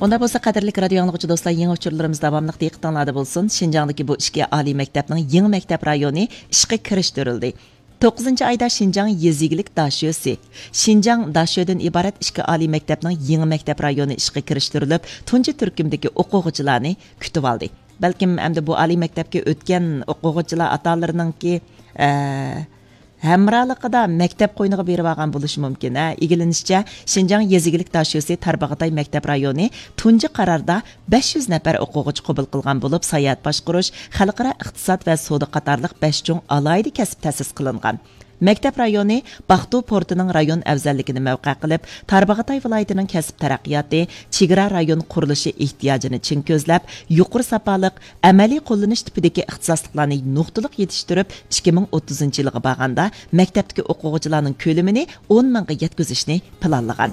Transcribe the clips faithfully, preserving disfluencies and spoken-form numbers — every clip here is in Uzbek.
Onda bo'lsa qadrli radio anglag'uchi do'stlar, yangi uchurlarimiz davomli diqqatinglarda bo'lsin. Shinjongdagi bu ikki oliy maktabning yangi maktab rayoni ishga kirishtirildi. to'qqizinchi ayda Şinjan yezigilik dashosi. Şinjan dashodan iborat ikki oliy maktabning yangi maktab rayoni ishga kirishtirilib, tunji turkumdagi o'quvchilarni kutib oldi. Balkim endi bu oliy maktabga o'tgan o'quvchilar ota-onalarininki hamrohligida maktab qo'yniga berib olgan bo'lishi mumkin. Egilinishcha, Şinjan yezigilik dashosi Tarbag'atay maktab rayoni tunji qarorda besh yuz nafar o'quvchi qabul qilgan bo'lib, sayohat boshqarish, xalqaro iqtisod va savdo qatorliq besh chung alohida kasb ta'sis qilingan. Maktab rayoni Baxtu portining rayon afzalligini mavqe qilib, Tarbag'atay viloyatining kasb taraqqiyoti, chegara rayon qurilishi ehtiyojini chin ko'zlab, yuqori safoliq amaliy qo'llanish tipidagi ixtisosliklarni nuqtaliq yetishtirib, ikki ming o'ttizinchi yilga borganda maktabdagi o'quvchilarning ko'lamini o'n mingga yetkazishni planlagan.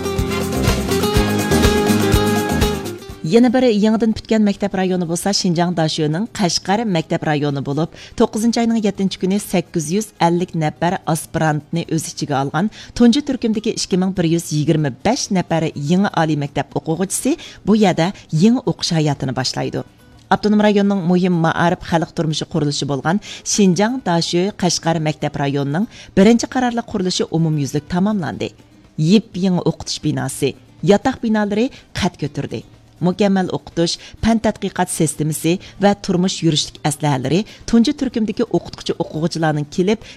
Yana bir yangidan bitgan maktab rayoni bo'lsa Şinjan dashoning Qashqar maktab rayoni bo'lib, to'qqizinchi oyning yettinchi kuni sakkiz yuz ellik nafar aspirantni o'z ichiga olgan tunji turkumdagi ikki ming bir yuz yigirma besh nafar yangi oliy maktab o'quvchisi bu yerda yangi o'qish hayotini boshlaydi. Abtonom rayonning muhim ma'arif xalq turmushi qurilishi bo'lgan Şinjan dasho Qashqar maktab rayonining birinchi qarorli qurilishi umumyuzlik tamomlandi. Yep-yangi o'qitish binosi, yotoq binolari qad ko'tirdi. Mukammal o'qitish, fan tadqiqot sistemasi va turmush yurishlik aslahalari tunji turkumdagi o'qituvchi o'quvchilarning kelib